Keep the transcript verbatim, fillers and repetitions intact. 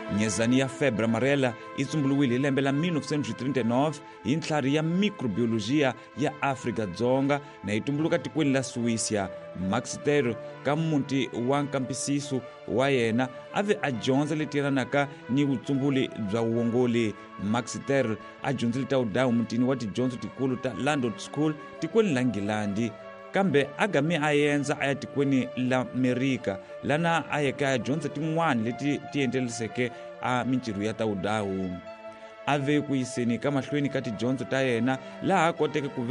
Nyezani ya febre amarela yi tumbuluwile hi lembe la mille neuf cent trinta-nove hi ntlhari ya microbiologia ya Afrika-Dzonga na yi tumbuluka tikweni la Suícia. Max Ter ka muti wa nkambisiso wa yena ave a dyondza leti yelanaka ni vutsumbuli bya uongoli. Max Ter a dyondzile ta udawu mutini wa tidyondzo tikulu ta London School tikweni la Ngilandi, kambe agami a yenza a ya tikweni la Amerika lana a yeka a dyondza tin'wana leti ti endleliseke a mintirho ya ta udawu. Ave ku yiseni ka mahlweni ka tidyondzo ta yena laha a koteke ku